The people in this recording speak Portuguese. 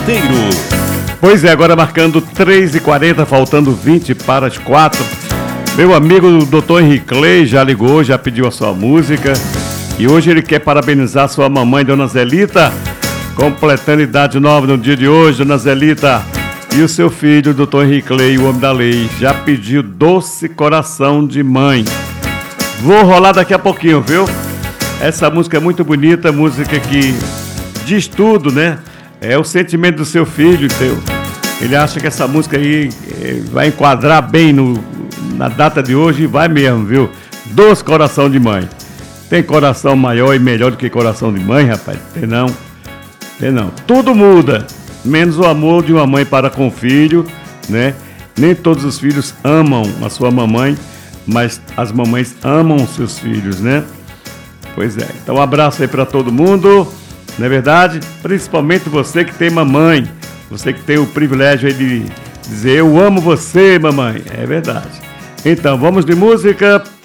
Rodeiro. Pois é, agora marcando 3h40, faltando 20 para as 4. Meu amigo Dr. Henrique Clay já ligou, já pediu a sua música. E hoje ele quer parabenizar sua mamãe, Dona Zelita, completando idade nova no dia de hoje, Dona Zelita. E o seu filho, Dr. Henrique Clay, o homem da lei, já pediu Doce Coração de Mãe. Vou rolar daqui a pouquinho, viu? Essa música é muito bonita, música que diz tudo, né? É o sentimento do seu filho, teu. Ele acha que essa música aí vai enquadrar bem na data de hoje e vai mesmo, viu? Doce Coração de Mãe. Tem coração maior e melhor do que coração de mãe, rapaz? Tem não. Tem não. Tudo muda, menos o amor de uma mãe para com o filho, né? Nem todos os filhos amam a sua mamãe, mas as mamães amam os seus filhos, né? Pois é. Então um abraço aí para todo mundo, não é verdade? Principalmente você que tem mamãe, você que tem o privilégio aí de dizer eu amo você, mamãe. É verdade. Então vamos de música.